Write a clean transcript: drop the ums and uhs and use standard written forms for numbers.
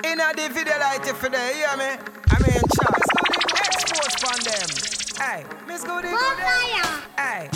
In a the video light for them, you hear me? I mean, chop. Miss Goody exports from them. Hey, Miss Goody, hey.